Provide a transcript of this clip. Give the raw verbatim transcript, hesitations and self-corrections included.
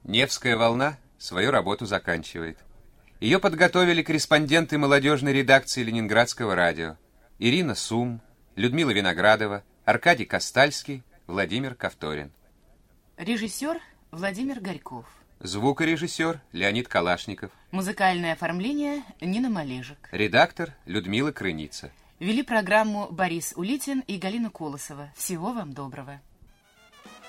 Невская волна свою работу заканчивает. Ее подготовили корреспонденты молодежной редакции Ленинградского радио: Ирина Сум, Людмила Виноградова, Аркадий Костальский, Владимир Ковторин. Режиссер Владимир Горьков. Звукорежиссер Леонид Калашников. Музыкальное оформление Нина Малежик. Редактор Людмила Крыница. Вели программу Борис Улитин и Галина Колосова. Всего вам доброго.